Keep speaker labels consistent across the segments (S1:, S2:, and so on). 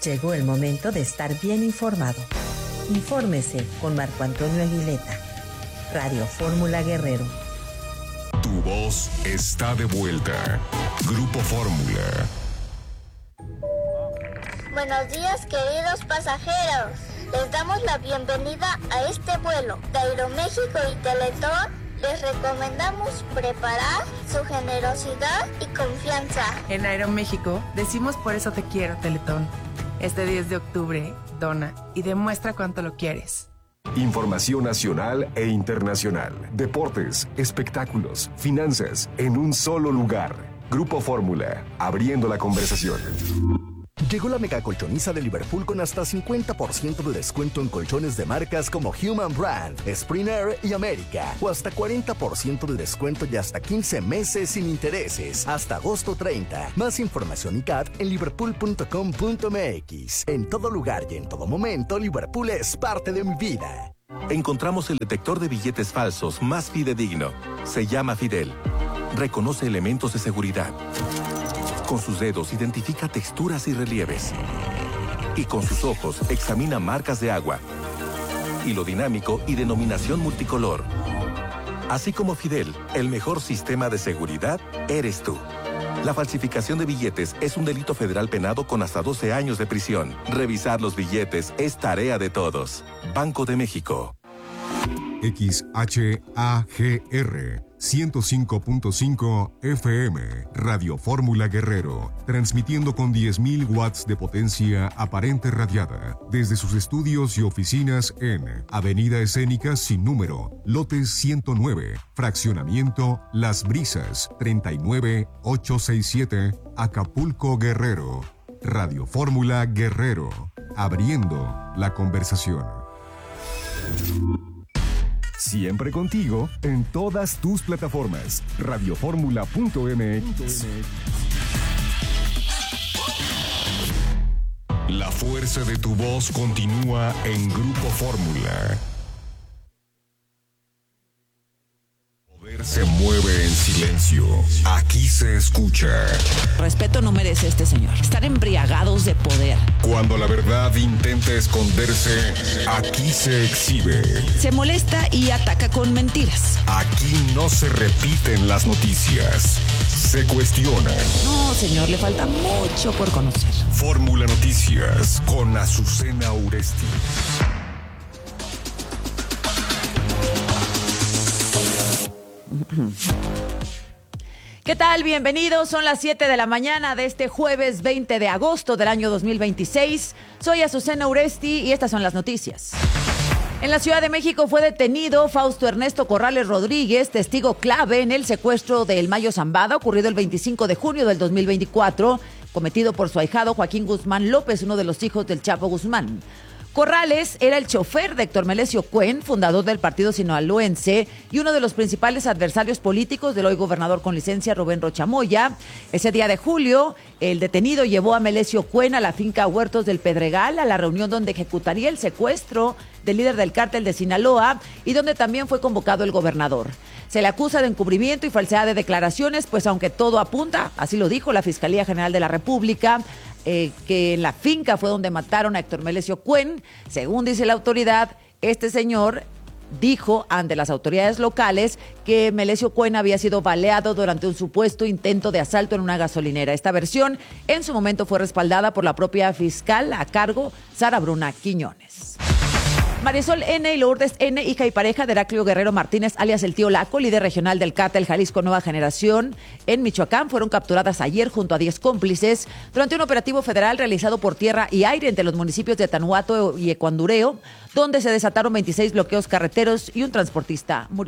S1: Llegó el momento de estar bien informado. Infórmese con Marco Antonio Aguileta. Radio Fórmula Guerrero.
S2: Tu voz está de vuelta. Grupo Fórmula.
S3: Buenos días, queridos pasajeros. Les damos la bienvenida a este vuelo de Aeroméxico y Teletón. Les recomendamos preparar su generosidad y confianza.
S4: En Aeroméxico decimos por eso te quiero, Teletón. Este 10 de octubre, dona y demuestra cuánto lo quieres.
S2: Información nacional e internacional. Deportes, espectáculos, finanzas, en un solo lugar. Grupo Fórmula, abriendo la conversación.
S5: Llegó la mega colchoniza de Liverpool con hasta 50% de descuento en colchones de marcas como Human Brand, Springer y América. O hasta 40% de descuento y hasta 15 meses sin intereses. Hasta agosto 30. Más información y CAT en liverpool.com.mx. En todo lugar y en todo momento, Liverpool es parte de mi vida.
S6: Encontramos el detector de billetes falsos más fidedigno. Se llama Fidel. Reconoce elementos de seguridad. Con sus dedos identifica texturas y relieves. Y con sus ojos examina marcas de agua, hilo dinámico y denominación multicolor. Así como Fidel, el mejor sistema de seguridad eres tú. La falsificación de billetes es un delito federal penado con hasta 12 años de prisión. Revisar los billetes es tarea de todos. Banco de México.
S2: XHAGR 105.5 FM, Radio Fórmula Guerrero, transmitiendo con 10.000 watts de potencia aparente radiada desde sus estudios y oficinas en Avenida Escénica sin número, lote 109, fraccionamiento Las Brisas, 39867, Acapulco, Guerrero. Radio Fórmula Guerrero, abriendo la conversación. Siempre contigo en todas tus plataformas. Radioformula.mx. La fuerza de tu voz continúa en Grupo Fórmula. Se mueve en silencio. Aquí se escucha.
S7: Respeto no merece este señor. Están embriagados de poder.
S2: Cuando la verdad intenta esconderse, aquí se exhibe.
S7: Se molesta y ataca con mentiras.
S2: Aquí no se repiten las noticias. Se cuestionan.
S7: No, señor, le falta mucho por conocer.
S2: Fórmula Noticias con Azucena Uresti.
S8: ¿Qué tal? Bienvenidos. Son las 7 de la mañana de este jueves 20 de agosto del año 2026. Soy Azucena Uresti y estas son las noticias. En la Ciudad de México fue detenido Fausto Ernesto Corrales Rodríguez, testigo clave en el secuestro de El Mayo Zambada, ocurrido el 25 de junio del 2024, cometido por su ahijado Joaquín Guzmán López, uno de los hijos del Chapo Guzmán. Corrales era el chofer de Héctor Melesio Cuen, fundador del partido sinaloense y uno de los principales adversarios políticos del hoy gobernador con licencia Rubén Rocha Moya. Ese día de julio, el detenido llevó a Melesio Cuen a la finca Huertos del Pedregal, a la reunión donde ejecutaría el secuestro del líder del cártel de Sinaloa y donde también fue convocado el gobernador. Se le acusa de encubrimiento y falsedad de declaraciones, pues aunque todo apunta, así lo dijo la Fiscalía General de la República, que en la finca fue donde mataron a Héctor Melesio Cuen. Según dice la autoridad, este señor dijo ante las autoridades locales que Melesio Cuen había sido baleado durante un supuesto intento de asalto en una gasolinera. Esta versión en su momento fue respaldada por la propia fiscal a cargo, Sara Bruna Quiñones. Marisol N. y Lourdes N., hija y pareja de Heraclio Guerrero Martínez, alias el Tío Laco, líder regional del cártel Jalisco Nueva Generación, en Michoacán, fueron capturadas ayer junto a 10 cómplices durante un operativo federal realizado por tierra y aire entre los municipios de Tanuato y Ecuandureo, donde se desataron 26 bloqueos carreteros y un transportista murió.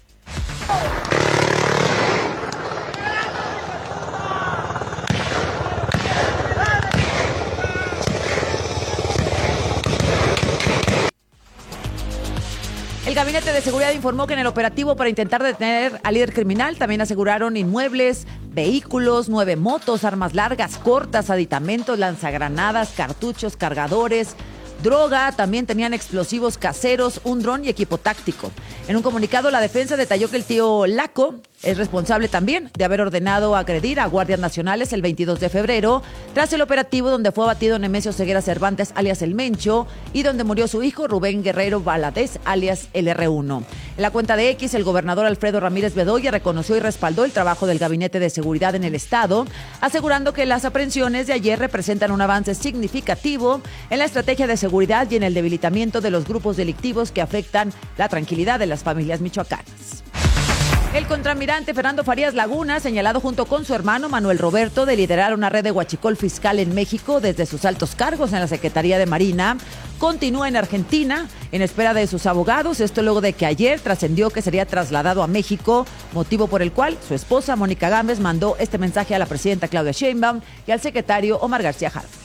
S8: El Gabinete de Seguridad informó que en el operativo para intentar detener al líder criminal también aseguraron inmuebles, vehículos, 9 motos, armas largas, cortas, aditamentos, lanzagranadas, cartuchos, cargadores, droga, también tenían explosivos caseros, un dron y equipo táctico. En un comunicado, la defensa detalló que el Tío Laco es responsable también de haber ordenado agredir a guardias nacionales el 22 de febrero, tras el operativo donde fue abatido Nemesio Ceguera Cervantes, alias El Mencho, y donde murió su hijo Rubén Guerrero Valadez, alias el R1. En la cuenta de X, el gobernador Alfredo Ramírez Bedoya reconoció y respaldó el trabajo del Gabinete de Seguridad en el Estado, asegurando que las aprehensiones de ayer representan un avance significativo en la estrategia de seguridad y en el debilitamiento de los grupos delictivos que afectan la tranquilidad de las familias michoacanas. El contraalmirante Fernando Farías Laguna, señalado junto con su hermano Manuel Roberto de liderar una red de huachicol fiscal en México desde sus altos cargos en la Secretaría de Marina, continúa en Argentina en espera de sus abogados. Esto luego de que ayer trascendió que sería trasladado a México, motivo por el cual su esposa Mónica Gámez mandó este mensaje a la presidenta Claudia Sheinbaum y al secretario Omar García Harfuch.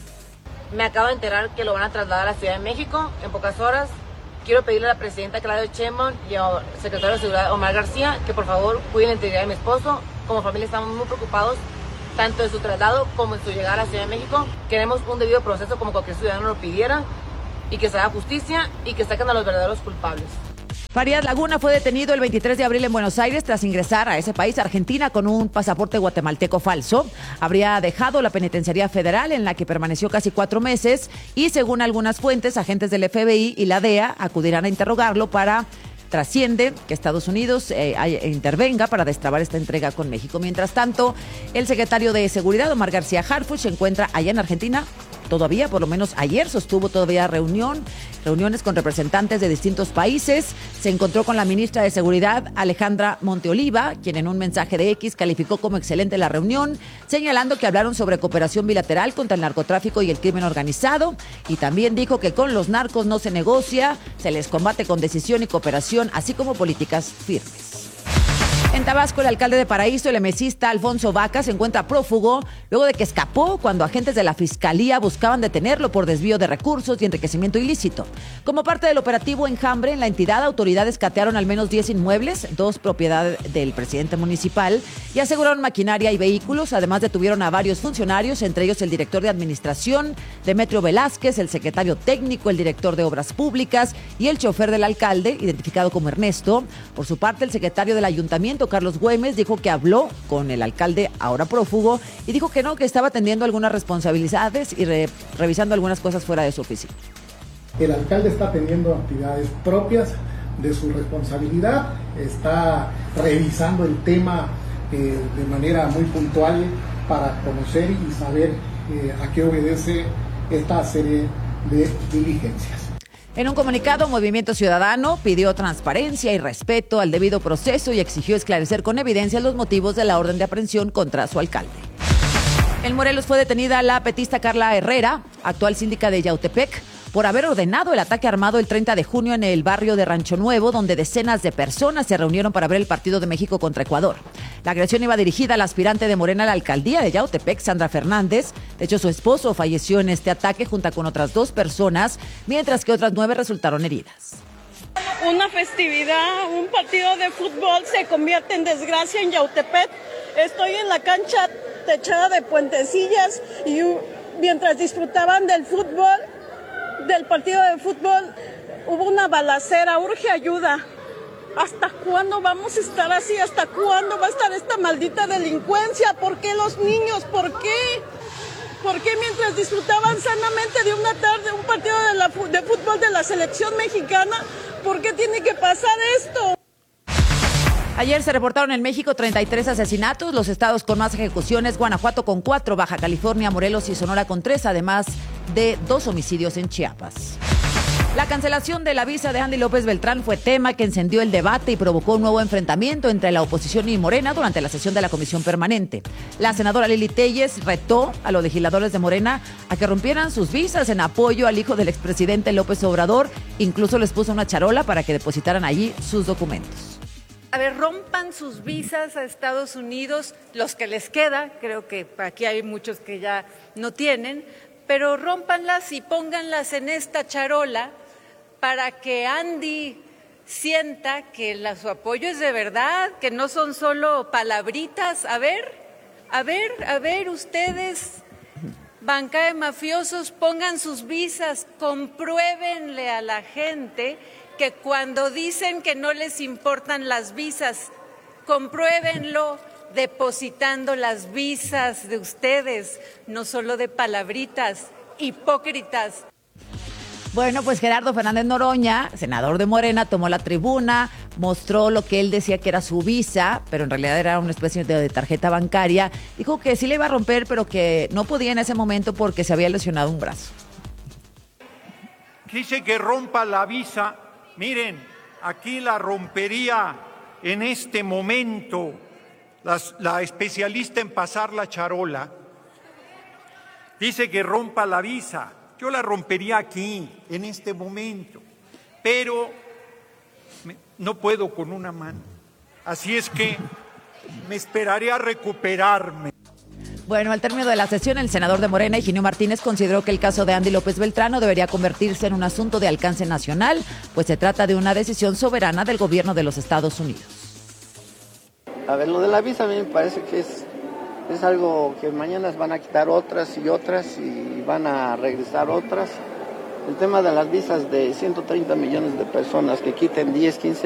S9: Me acabo de enterar que lo van a trasladar a la Ciudad de México en pocas horas. Quiero pedirle a la presidenta Claudia Sheinbaum y al secretario de Seguridad Omar García que por favor cuiden la integridad de mi esposo. Como familia estamos muy preocupados tanto en su traslado como en su llegada a la Ciudad de México. Queremos un debido proceso como cualquier ciudadano lo pidiera y que se haga justicia y que saquen a los verdaderos culpables.
S8: Farías Laguna fue detenido el 23 de abril en Buenos Aires tras ingresar a ese país, Argentina, con un pasaporte guatemalteco falso. Habría dejado la penitenciaría federal en la que permaneció casi 4 meses y, según algunas fuentes, agentes del FBI y la DEA acudirán a interrogarlo para... Trasciende que Estados Unidos intervenga para destrabar esta entrega con México. Mientras tanto, el secretario de Seguridad, Omar García Harfuch, se encuentra allá en Argentina. Todavía, por lo menos ayer, sostuvo todavía reuniones con representantes de distintos países. Se encontró con la ministra de Seguridad, Alejandra Monteoliva, quien en un mensaje de X calificó como excelente la reunión, señalando que hablaron sobre cooperación bilateral contra el narcotráfico y el crimen organizado, y también dijo que con los narcos no se negocia, se les combate con decisión y cooperación, así como políticas firmes. En Tabasco, el alcalde de Paraíso, el emesista Alfonso Vaca, se encuentra prófugo luego de que escapó cuando agentes de la Fiscalía buscaban detenerlo por desvío de recursos y enriquecimiento ilícito. Como parte del operativo Enjambre, en la entidad, autoridades catearon al menos 10 inmuebles, 2 propiedad del presidente municipal, y aseguraron maquinaria y vehículos. Además, detuvieron a varios funcionarios, entre ellos el director de administración, Demetrio Velázquez, el secretario técnico, el director de obras públicas y el chofer del alcalde, identificado como Ernesto. Por su parte, el secretario del ayuntamiento, Carlos Güemes, dijo que habló con el alcalde, ahora prófugo, y dijo que no, que estaba atendiendo algunas responsabilidades y revisando algunas cosas fuera de su oficina.
S10: El alcalde está atendiendo actividades propias de su responsabilidad, está revisando el tema de manera muy puntual para conocer y saber a qué obedece esta serie de diligencias.
S8: En un comunicado, Movimiento Ciudadano pidió transparencia y respeto al debido proceso y exigió esclarecer con evidencia los motivos de la orden de aprehensión contra su alcalde. En Morelos fue detenida la petista Carla Herrera, actual síndica de Yautepec, por haber ordenado el ataque armado el 30 de junio en el barrio de Rancho Nuevo, donde decenas de personas se reunieron para ver el partido de México contra Ecuador. La agresión iba dirigida al aspirante de Morena a la alcaldía de Yautepec, Sandra Fernández. De hecho, su esposo falleció en este ataque junto con otras 2 personas, mientras que otras 9 resultaron heridas.
S11: Una festividad, un partido de fútbol se convierte en desgracia en Yautepec. Estoy en la cancha techada de puentecillas y mientras disfrutaban del fútbol, del partido de fútbol, hubo una balacera. Urge ayuda. ¿Hasta cuándo vamos a estar así? ¿Hasta cuándo va a estar esta maldita delincuencia? ¿Por qué los niños? ¿Por qué? ¿Por qué mientras disfrutaban sanamente de una tarde un partido de fútbol de la selección mexicana, por qué tiene que pasar esto?
S8: Ayer se reportaron en México 33 asesinatos, los estados con más ejecuciones, Guanajuato con 4, Baja California, Morelos y Sonora con 3, además de 2 homicidios en Chiapas. La cancelación de la visa de Andy López Beltrán fue tema que encendió el debate y provocó un nuevo enfrentamiento entre la oposición y Morena durante la sesión de la Comisión Permanente. La senadora Lili Téllez retó a los legisladores de Morena a que rompieran sus visas en apoyo al hijo del expresidente López Obrador. Incluso les puso una charola para que depositaran allí sus documentos.
S12: A ver, rompan sus visas a Estados Unidos, los que les queda, creo que aquí hay muchos que ya no tienen, pero rómpanlas y pónganlas en esta charola para que Andy sienta que su apoyo es de verdad, que no son solo palabritas. A ver, ustedes, banca de mafiosos, pongan sus visas, compruébenle a la gente que cuando dicen que no les importan las visas Compruébenlo depositando las visas de ustedes, no solo de palabritas, hipócritas.
S8: Bueno, pues Gerardo Fernández Noroña, senador de Morena, tomó la tribuna, mostró lo que él decía que era su visa, pero en realidad era una especie de tarjeta bancaria. Dijo que sí le iba a romper, pero que no podía en ese momento porque se había lesionado un brazo.
S13: Dice que rompa la visa. Miren, aquí la rompería en este momento la especialista en pasar la charola. Dice que rompa la visa. Yo la rompería aquí, en este momento, pero no puedo con una mano. Así es que me esperaré a recuperarme.
S8: Bueno, al término de la sesión, el senador de Morena, Higinio Martínez, consideró que el caso de Andy López Beltrán debería convertirse en un asunto de alcance nacional, pues se trata de una decisión soberana del gobierno de los Estados Unidos.
S14: A ver, lo de la visa a mí me parece que es algo que mañana van a quitar otras y van a regresar otras. El tema de las visas de 130 millones de personas que quiten 10, 15